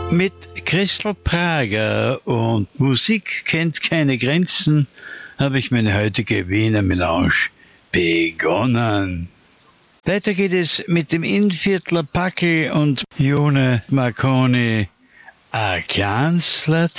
Mit Christel Prager und Musik kennt keine Grenzen habe ich meine heutige Wiener Melange begonnen. Weiter geht es mit dem Innviertler Packel und Jone Marconi Arkansler